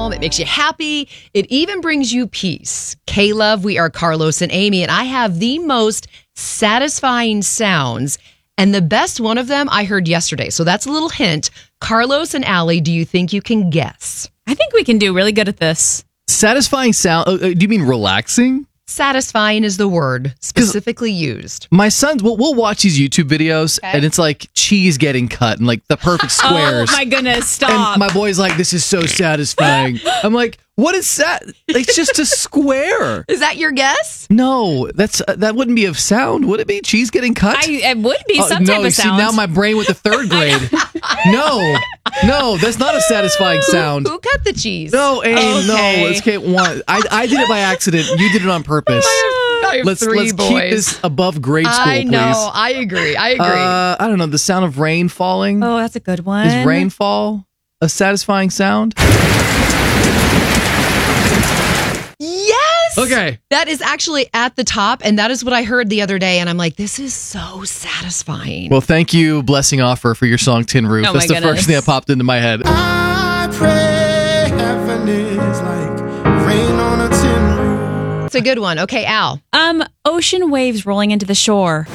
calm. It makes you happy. It even brings you peace. K-Love, we are Carlos and Amy, and I have the most satisfying sounds. And the best one of them I heard yesterday. So that's a little hint. Carlos and Allie, do you think you can guess? I think we can do really good at this. Satisfying sound. Do you mean relaxing? Satisfying is the word specifically used. My sons, we'll watch these YouTube videos, and it's like cheese getting cut and like the perfect squares. Oh my goodness, stop. And my boy's like, this is so satisfying. I'm like, what is that? It's just a square. Is that your guess? No, that wouldn't be a sound, would it be? Cheese getting cut? It would be some type of sound. See, now my brain with the third grade. No, that's not a satisfying sound. Who cut the cheese? No, Amy, Okay. no. Let's get one. I did it by accident. You did it on purpose. I have Let's three keep boys. this above grade school, I know. please. I agree. I agree. I don't know. The sound of rain falling. Oh, that's a good one. Is rainfall a satisfying sound? Yes. Okay. That is actually at the top, and that is what I heard the other day, and I'm like, this is so satisfying. Well, thank you, Blessing Offer, for your song Tin Roof. Oh, That's my the first thing that goodness. popped into my head. I pray heaven is like rain on a tin roof. It's a good one. Okay, Al. Ocean waves rolling into the shore.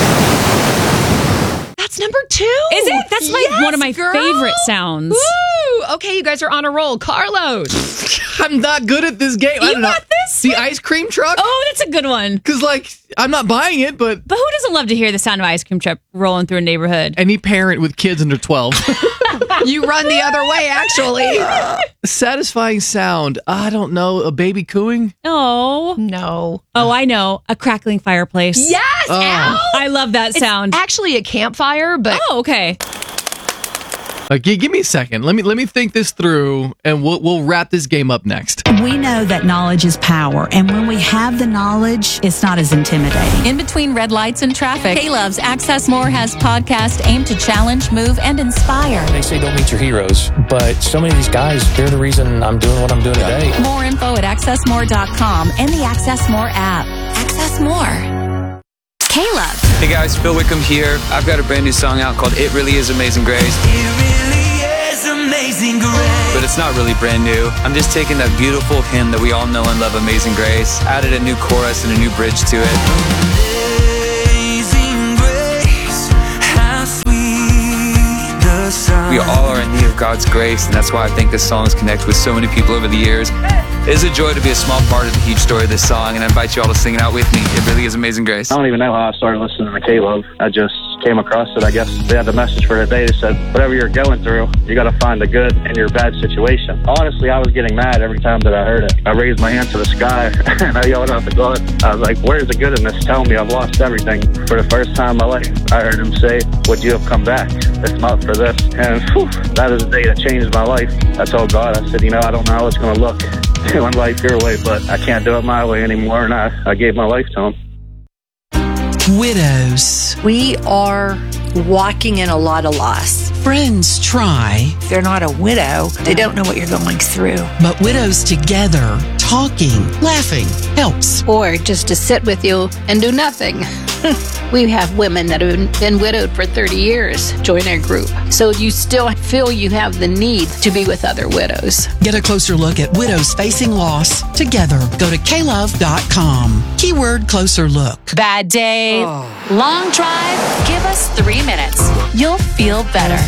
That's number 2. Is it? That's one of my girl. favorite sounds. Woo! Okay, you guys are on a roll. Carlos. I'm not good at this game. I You don't know. got this? The ice cream truck? Oh, that's a good one. Because, I'm not buying it, but But who doesn't love to hear the sound of ice cream truck rolling through a neighborhood? any parent with kids under 12. You run the other way, actually. Satisfying sound. I don't know. A baby cooing? Oh. No. Oh, I know. A crackling fireplace. Yes, Oh. Al. I love that sound. Actually, a campfire, but Oh, okay. Give me a second. Let me think this through, and we'll wrap this game up next. We know that knowledge is power, and when we have the knowledge, it's not as intimidating. In between red lights and traffic, K-Love's Access More has podcast aimed to challenge, move, and inspire. They say don't meet your heroes, but so many of these guys, they're the reason I'm doing what I'm doing today. More info at accessmore.com and the Access More app. Access More. K-Love. Hey guys, Phil Wickham here. I've got a brand new song out called It Really Is Amazing Grace. It really is amazing grace. But it's not really brand new. I'm just taking that beautiful hymn that we all know and love, Amazing Grace, added a new chorus and a new bridge to it. Amazing grace, how sweet the sound. We all are in need of God's grace, and that's why I think this song has connected with so many people over the years. It is a joy to be a small part of the huge story of this song, and I invite you all to sing it out with me. It really is Amazing Grace. I don't even know how I started listening to K-Love. I just came across it. I guess they had the message for today. They said, whatever you're going through, you got to find the good in your bad situation. Honestly, I was getting mad every time that I heard it. I raised my hand to the sky and I yelled out to God. I was like, where's the good in this? Tell me I've lost everything. For the first time in my life, I heard him say, would you have come back if not for this? And that is the day that changed my life. I told God, I said, I don't know how it's going to look doing life your way, but I can't do it my way anymore. And I gave my life to him. Widows. We are walking in a lot of loss. Friends try. If they're not a widow, they don't know what you're going through. But widows together, talking, laughing, helps. Or just to sit with you and do nothing. We have women that have been widowed for 30 years join our group. So you still feel you have the need to be with other widows. Get a closer look at widows facing loss together. Go to klove.com. Keyword closer look. Bad day, long drive. Give us 3 minutes. You'll feel better.